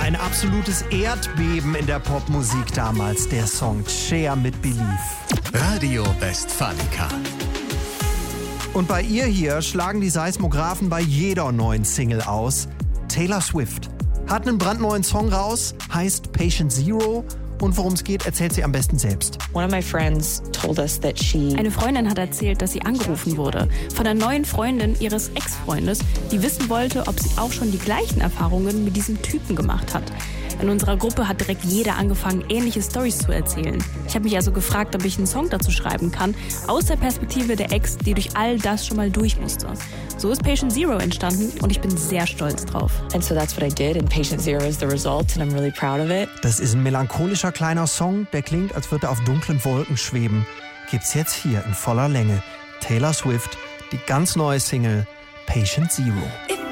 ein absolutes Erdbeben in der Popmusik damals, der Song Cher mit Believe. Radio Westfalica. Und bei ihr hier schlagen die Seismographen bei jeder neuen Single aus. Taylor Swift hat einen brandneuen Song raus, heißt Patient Zero. Und worum es geht, erzählt sie am besten selbst. Eine Freundin hat erzählt, dass sie angerufen wurde von einer neuen Freundin ihres Ex-Freundes, die wissen wollte, ob sie auch schon die gleichen Erfahrungen mit diesem Typen gemacht hat. In unserer Gruppe hat direkt jeder angefangen, ähnliche Storys zu erzählen. Ich habe mich also gefragt, ob ich einen Song dazu schreiben kann, aus der Perspektive der Ex, die durch all das schon mal durch musste. So ist Patient Zero entstanden und ich bin sehr stolz drauf. And so that's what I did, and Patient Zero is the result, and I'm really proud of it. Das ist ein melancholischer kleiner Song, der klingt, als würde er auf dunklen Wolken schweben. Gibt's jetzt hier in voller Länge. Taylor Swift, die ganz neue Single Patient Zero.